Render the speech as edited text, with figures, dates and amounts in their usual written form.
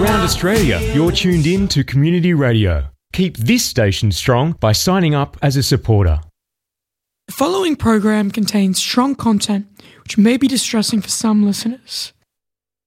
around Australia, you're tuned in to Community Radio. Keep this station strong by signing up as a supporter. The following program contains strong content which may be distressing for some listeners.